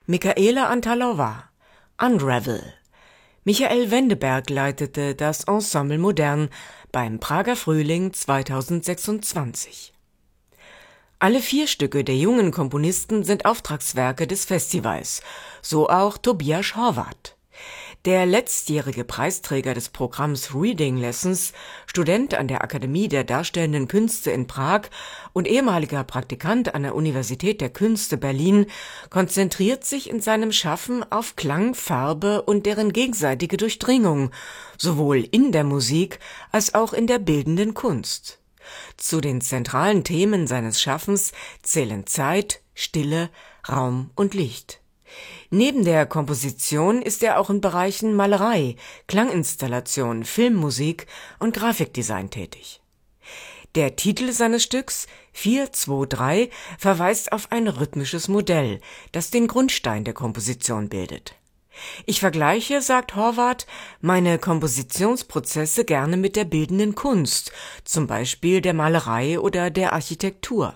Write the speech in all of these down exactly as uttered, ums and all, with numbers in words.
Michaela Antalowa, Unravel. Michael Wendeberg leitete das Ensemble Modern beim Prager Frühling zweitausendsechsundzwanzig. Alle vier Stücke der jungen Komponisten sind Auftragswerke des Festivals, so auch Tobias Horvath. Der letztjährige Preisträger des Programms Reading Lessons, Student an der Akademie der Darstellenden Künste in Prag und ehemaliger Praktikant an der Universität der Künste Berlin, konzentriert sich in seinem Schaffen auf Klang, Farbe und deren gegenseitige Durchdringung, sowohl in der Musik als auch in der bildenden Kunst. Zu den zentralen Themen seines Schaffens zählen Zeit, Stille, Raum und Licht. Neben der Komposition ist er auch in Bereichen Malerei, Klanginstallation, Filmmusik und Grafikdesign tätig. Der Titel seines Stücks vier zwei drei verweist auf ein rhythmisches Modell, das den Grundstein der Komposition bildet. Ich vergleiche, sagt Horvath, meine Kompositionsprozesse gerne mit der bildenden Kunst, zum Beispiel der Malerei oder der Architektur.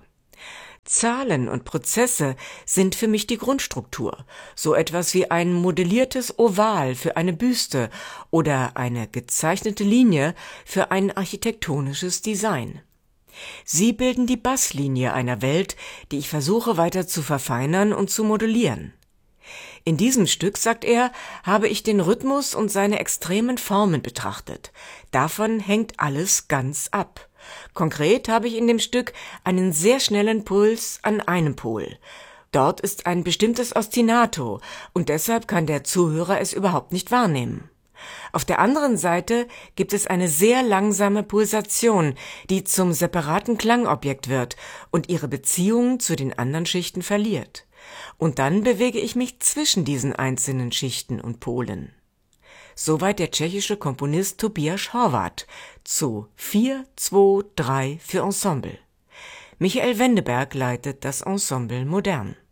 Zahlen und Prozesse sind für mich die Grundstruktur, so etwas wie ein modelliertes Oval für eine Büste oder eine gezeichnete Linie für ein architektonisches Design. Sie bilden die Basslinie einer Welt, die ich versuche weiter zu verfeinern und zu modellieren. In diesem Stück, sagt er, habe ich den Rhythmus und seine extremen Formen betrachtet. Davon hängt alles ganz ab. Konkret habe ich in dem Stück einen sehr schnellen Puls an einem Pol. Dort ist ein bestimmtes Ostinato und deshalb kann der Zuhörer es überhaupt nicht wahrnehmen. Auf der anderen Seite gibt es eine sehr langsame Pulsation, die zum separaten Klangobjekt wird und ihre Beziehung zu den anderen Schichten verliert. Und dann bewege ich mich zwischen diesen einzelnen Schichten und Polen. Soweit der tschechische Komponist Tobias Horvath zu vier zwei drei für Ensemble. Michael Wendeberg leitet das Ensemble Modern.